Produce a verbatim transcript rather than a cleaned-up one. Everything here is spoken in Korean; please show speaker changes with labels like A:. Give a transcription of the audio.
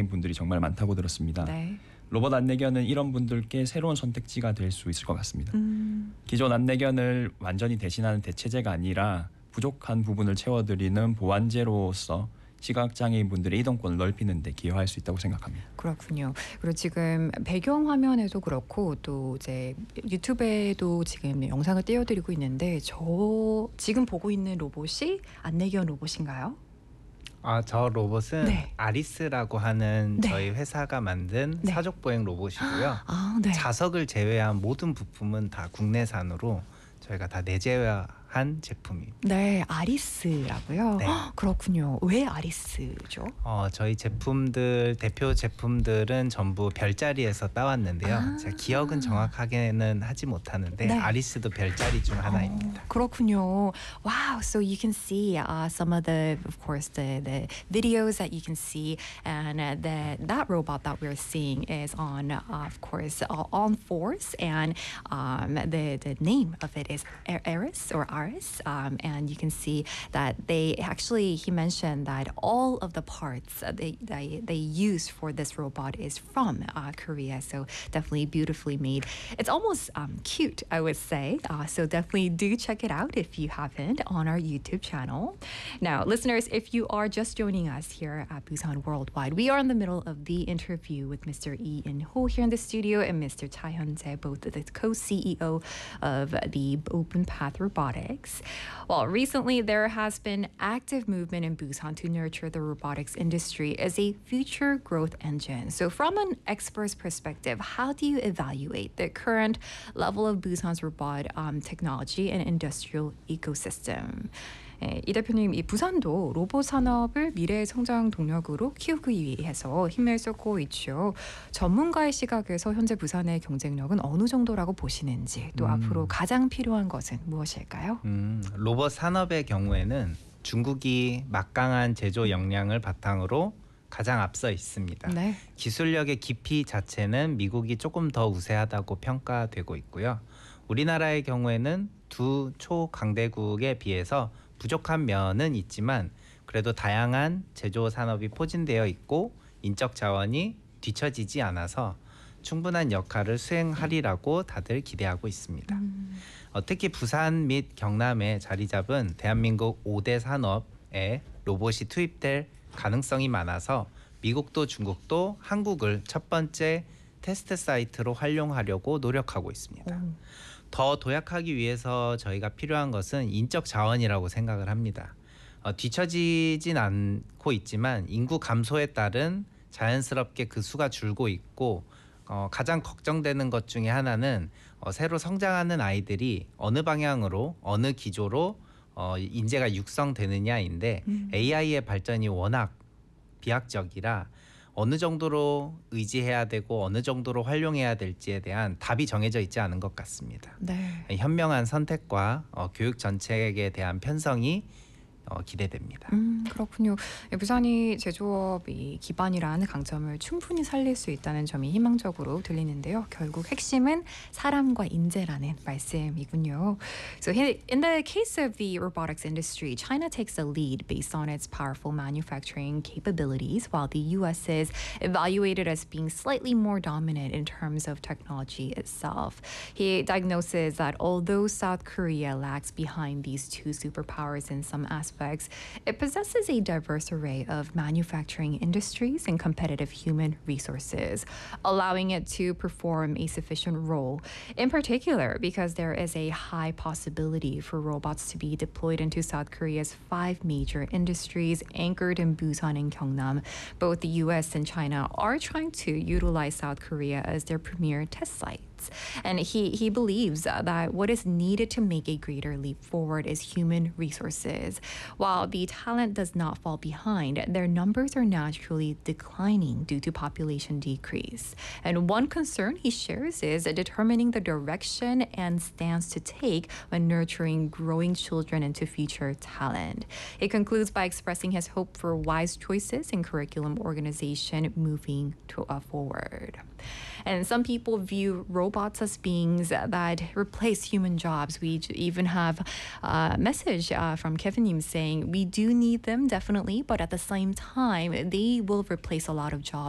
A: 시각장애인 분들이 정말 많다고 들었습니다.
B: 네.
A: 로봇 안내견은 이런 분들께 새로운 선택지가 될 수 있을 것 같습니다.
B: 음.
A: 기존 안내견을 완전히 대신하는 대체제가 아니라 부족한 부분을 채워드리는 보완제로서 시각장애인 분들의 이동권을 넓히는 데 기여할 수 있다고 생각합니다.
B: 그렇군요. 그리고 지금 배경 화면에도 그렇고 또 이제 유튜브에도 지금 영상을 띄워드리고 있는데 저 지금 보고 있는 로봇이 안내견 로봇인가요?
C: 아, 저 로봇은
B: 네.
C: 아리스라고 하는
B: 네.
C: 저희 회사가 만든
B: 네.
C: 사족 보행 로봇이고요.
B: 아, 네.
C: 자석을 제외한 모든 부품은 다 국내산으로 저희가 다 내재화한 제품입니다.
B: 네, 아리스라고요.
C: 네.
B: 헉, 그렇군요. 왜 아리스죠?
C: 어, 저희 제품들 대표 제품들은 전부 별자리에서 따왔는데요.
B: 아.
C: 제가 기억은 정확하게는 하지 못하는데
B: 네.
C: 아리스도 별자리 중 하나입니다.
B: 어, 그렇군요. Wow, so you can see uh, some of the, of course, the the videos that you can see, and uh, the that robot that we're seeing is on, uh, of course, uh, on fours, and um, the the name of it is Eris or Aris, um, and you can see that they actually he mentioned that all of the parts uh, they, they they use for this robot is from uh, Korea, so definitely beautifully made. It's almost um, cute, I would say. Uh, so definitely do check it out if you haven't on our YouTube channel. Now, listeners, if you are just joining us here at Busan Worldwide, we are in the middle of the interview with Mister Lee In-ho here in the studio and Mister Chai Hyun-jae, both the co-C E O of the Open Path Robotics. Well, recently there has been active movement in Busan to nurture the robotics industry as a future growth engine. So from an expert's perspective, how do you evaluate the current level of Busan's robot um, technology and industrial ecosystem? 예, 이 대표님, 이 부산도 로봇 산업을 미래의 성장 동력으로 키우기 위해서 힘을 쏟고 있죠. 전문가의 시각에서 현재 부산의 경쟁력은 어느 정도라고 보시는지, 또
C: 음.
B: 앞으로 가장 필요한 것은 무엇일까요?
C: 음, 로봇 산업의 경우에는 중국이 막강한 제조 역량을 바탕으로 가장 앞서 있습니다.
B: 네.
C: 기술력의 깊이 자체는 미국이 조금 더 우세하다고 평가되고 있고요. 우리나라의 경우에는 두 초강대국에 비해서 부족한 면은 있지만 그래도 다양한 제조 산업이 포진되어 있고 인적 자원이 뒤처지지 않아서 충분한 역할을 수행하리라고 다들 기대하고 있습니다.
B: 음.
C: 어, 특히 부산 및 경남에 자리 잡은 대한민국 오 대 산업에 로봇이 투입될 가능성이 많아서 미국도 중국도 한국을 첫 번째 테스트 사이트로 활용하려고 노력하고 있습니다.
B: 오.
C: 더 도약하기 위해서 저희가 필요한 것은 인적 자원이라고 생각을 합니다. 어, 뒤처지진 않고 있지만 인구 감소에 따른 자연스럽게 그 수가 줄고 있고 어, 가장 걱정되는 것 중에 하나는 어, 새로 성장하는 아이들이 어느 방향으로 어느 기조로 어, 인재가 육성되느냐인데
B: 음.
C: 에이아이의 발전이 워낙 비약적이라 어느 정도로 의지해야 되고 어느 정도로 활용해야 될지에 대한 답이 정해져 있지 않은 것 같습니다.
B: 네.
C: 현명한 선택과 어, 교육 정책에 대한 편성이 어, 기대됩니다.
B: 음, 그렇군요. 부산이 제조업이 기반이라는 강점을 충분히 살릴 수 있다는 점이 희망적으로 들리는데요. 결국 핵심은 사람과 인재라는 말씀이군요. So in the case of the robotics industry, China takes the lead based on its powerful manufacturing capabilities, while the U S is evaluated as being slightly more dominant in terms of technology itself. He diagnoses that although South Korea lags behind these two superpowers in some aspects, it possesses a diverse array of manufacturing industries and competitive human resources, allowing it to perform a sufficient role. In particular, because there is a high possibility for robots to be deployed into South Korea's five major industries anchored in Busan and Gyeongnam. Both the U S and China are trying to utilize South Korea as their premier test site. And he, he believes uh, that what is needed to make a greater leap forward is human resources. While the talent does not fall behind, their numbers are naturally declining due to population decrease. And one concern he shares is determining the direction and stance to take when nurturing growing children into future talent. He concludes by expressing his hope for wise choices in curriculum organization moving to, uh, forward. And some people view robots as beings that replace human jobs. We even have a message uh, from Kevin Nim saying we do need them definitely, but at the same time, they will replace a lot of jobs